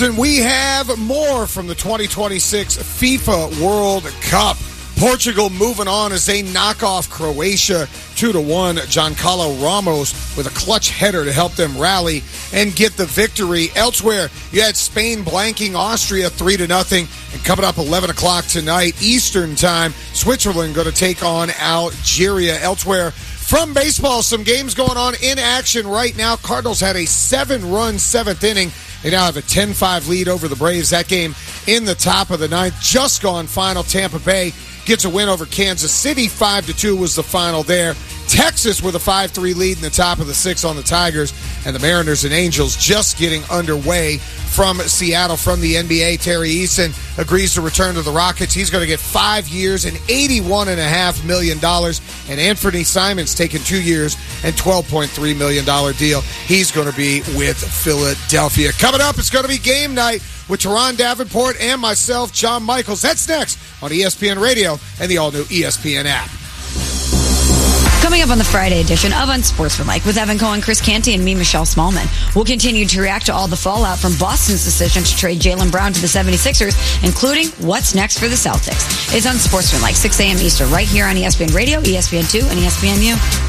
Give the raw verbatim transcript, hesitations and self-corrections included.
And we have more from the twenty twenty-six FIFA World Cup. Portugal moving on as they knock off Croatia two to one. Giancarlo Ramos with a clutch header to help them rally and get the victory. Elsewhere, you had Spain blanking Austria three to nothing. And coming up eleven o'clock tonight, Eastern Time, Switzerland going to take on Algeria. Elsewhere, from baseball, some games going on in action right now. Cardinals had a seven-run seventh inning. They now have a ten five lead over the Braves. That game in the top of the ninth. Just gone final. Tampa Bay gets a win over Kansas City. five to two was the final there. Texas with a five three lead in the top of the sixth on the Tigers. And the Mariners and Angels just getting underway from Seattle. From the N B A, Terry Eason agrees to return to the Rockets. He's going to get five years and eighty-one point five million dollars. And Anthony Simons taking two years and twelve point three million dollars deal. He's going to be with Philadelphia. Coming up, it's going to be game night with Teron Davenport and myself, John Michaels. That's next on E S P N Radio and the all-new E S P N app. Coming up on the Friday edition of Unsportsmanlike with Evan Cohen, Chris Canty, and me, Michelle Smallman. We'll continue to react to all the fallout from Boston's decision to trade Jaylen Brown to the seventy-sixers, including what's next for the Celtics. It's Unsportsmanlike, six a.m. Eastern, right here on E S P N Radio, E S P N two, and E S P N U.